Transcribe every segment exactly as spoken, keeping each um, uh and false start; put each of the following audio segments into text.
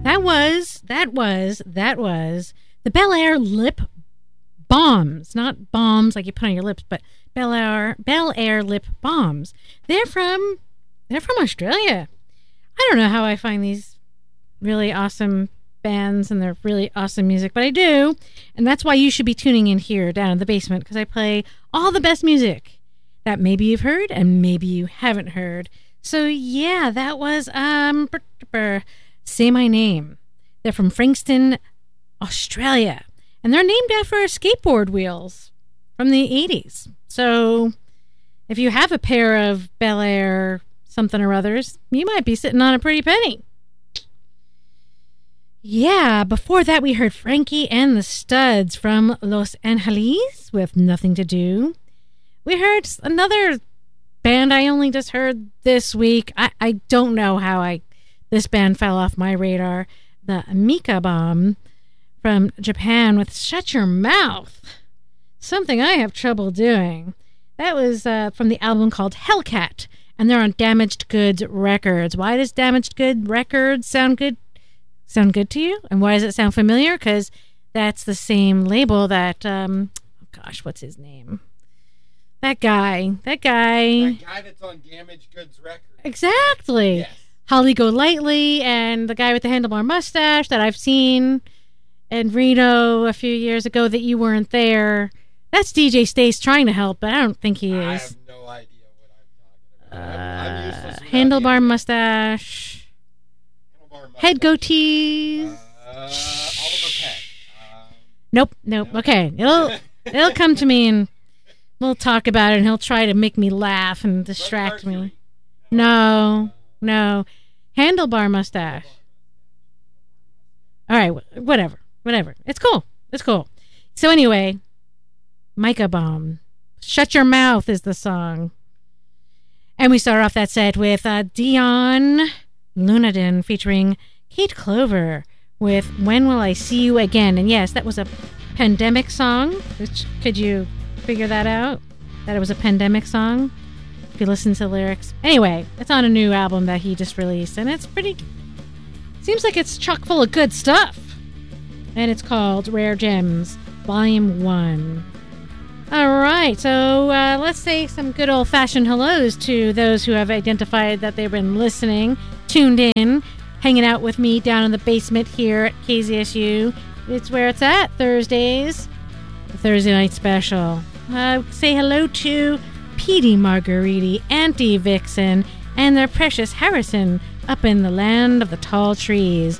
That was, that was, that was the Bel Air Lip Bombs. Not bombs like you put on your lips, but Bel Air, Bel Air Lip Bombs. They're from, they're from Australia. I don't know how I find these really awesome bands and their really awesome music, but I do. And that's why you should be tuning in here down in the basement, because I play all the best music that maybe you've heard and maybe you haven't heard. So yeah, that was, um, brr, brr, Say My Name. They're from Frankston, Australia. And they're named after skateboard wheels from the eighties. So if you have a pair of Bel Air something or others, you might be sitting on a pretty penny. Yeah, before that we heard Frankie and the Studs from Los Angeles with Nothing to Do. We heard another band I only just heard this week. I, I don't know how I this band fell off my radar. The Mika Bomb from Japan with Shut Your Mouth. Something I have trouble doing. That was uh, from the album called Hellcat, and they're on Damaged Goods Records. Why does Damaged Goods Records sound good? Sound good to you? And why does it sound familiar? Because that's the same label that, um, oh gosh, what's his name? That guy. That guy. That guy that's on Damaged Goods Records. Exactly. Yes. Holly Golightly and the guy with the handlebar mustache that I've seen in Reno a few years ago that you weren't there. That's D J Stace trying to help, but I don't think he is. I have no idea what I'm talking about. Uh, I'm, I'm useless without handlebar the mustache. Handlebar mustache. Head goatees. Uh, Oliver Peck. Um, Nope, nope. Okay, it'll it'll come to me and we'll talk about it, and he'll try to make me laugh and distract me. No, no, handlebar mustache. All right, whatever, whatever. It's cool. It's cool. So anyway, Mika Bomb. Shut Your Mouth is the song. And we start off that set with uh, Dion Lunadin featuring Kate Clover with When Will I See You Again? And yes, that was a pandemic song. Which, could you figure that out? That it was a pandemic song? If you listen to the lyrics. Anyway, it's on a new album that he just released, and it's pretty... Seems like it's chock full of good stuff. And it's called Rare Gems, Volume one. All right, so uh, let's say some good old-fashioned hellos to those who have identified that they've been listening, tuned in, hanging out with me down in the basement here at K Z S U. It's where it's at, Thursdays. The Thursday night special. Uh, say hello to Petey Margariti, Auntie Vixen, and their precious Harrison up in the land of the tall trees.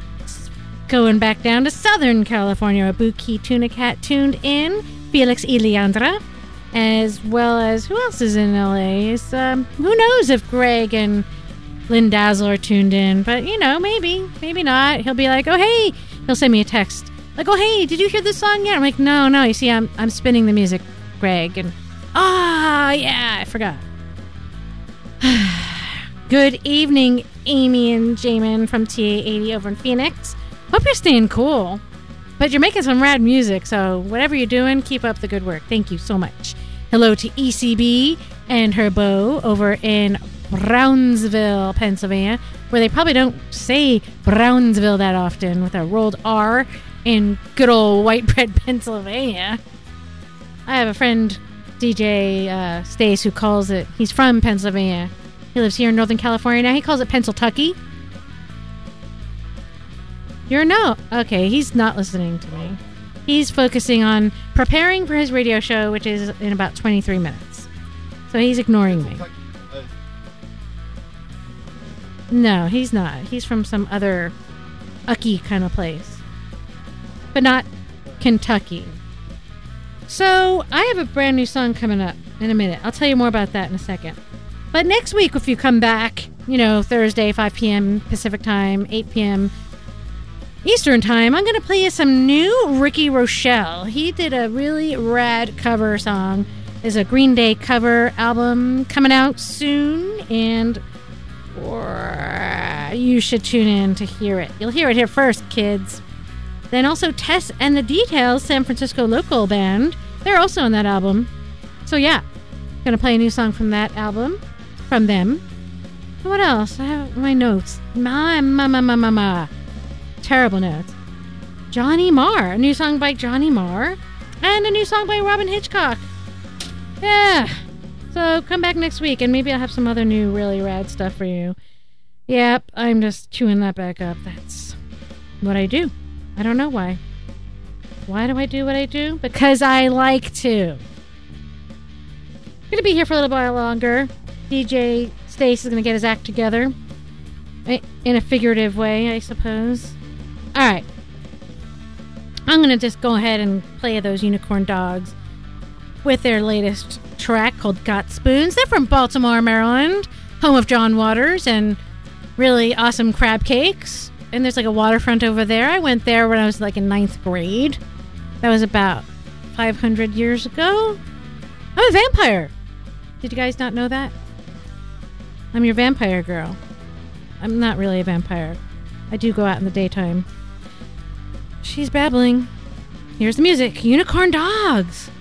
Going back down to Southern California, a Buki Tuna Cat tuned in, Felix Iliandra, as well as who else is in L A? Is, um, who knows if Greg and Lynn Dazzle are tuned in, but you know, maybe, maybe not. He'll be like, oh hey, he'll send me a text like, oh hey, did you hear this song yet? I'm like, no, no. You see, I'm I'm spinning the music, Greg, and ah, oh, yeah, I forgot. Good evening, Amy and Jamin from T A eighty over in Phoenix. Hope you're staying cool. But you're making some rad music, so whatever you're doing, keep up the good work. Thank you so much. Hello to E C B and her beau over in Brownsville, Pennsylvania, where they probably don't say Brownsville that often with a rolled R in good old white bread, Pennsylvania. I have a friend, D J uh, Stace, who calls it, he's from Pennsylvania. He lives here in Northern California now. He calls it Pennsyltucky. You're no. Okay, he's not listening to me. He's focusing on preparing for his radio show, which is in about twenty-three minutes. So he's ignoring me. No, he's not. He's from some other ucky kind of place. But not Kentucky. So I have a brand new song coming up in a minute. I'll tell you more about that in a second. But next week, if you come back, you know, Thursday, five p.m. Pacific time, eight p.m. Eastern time, I'm going to play you some new Ricky Rochelle. He did a really rad cover song. There's a Green Day cover album coming out soon, and or, you should tune in to hear it. You'll hear it here first, kids. Then also Tess and the Details, San Francisco local band. They're also on that album. So yeah, going to play a new song from that album, from them. What else? I have my notes. Ma, ma, ma, ma, ma, ma. terrible notes. Johnny Marr, a new song by Johnny Marr, and a new song by Robin Hitchcock. Yeah. So come back next week, and maybe I'll have some other new really rad stuff for you. Yep, I'm just chewing that back up. That's what I do. I don't know why. Why do I do what I do? Because I like to. Gonna be here for a little while longer. D J Stace is gonna get his act together. In a figurative way, I suppose. Alright. I'm gonna just go ahead and play those Unicorn Dogs with their latest track called Got Spoons. They're from Baltimore, Maryland, home of John Waters and really awesome crab cakes. And there's like a waterfront over there. I went there when I was like in ninth grade. That was about five hundred years ago. I'm a vampire. Did you guys not know that? I'm your vampire girl. I'm not really a vampire. I do go out in the daytime. She's babbling. Here's the music. Unicorn Dogs.